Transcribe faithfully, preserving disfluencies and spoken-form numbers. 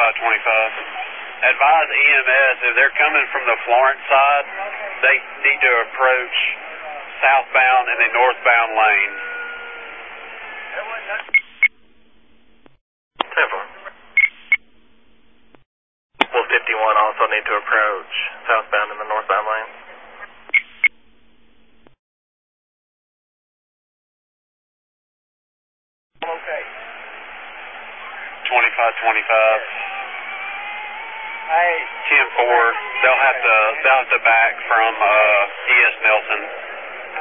twenty-five twenty-five. Advise E M S, if they're coming from the Florence side, they need to approach southbound in the northbound lane. Temple. Wolf fifty-one also need to approach southbound in the northbound lane. Okay. twenty-five twenty-five. Hey. ten four. They'll have to they'll have to back from uh, E S Nelson.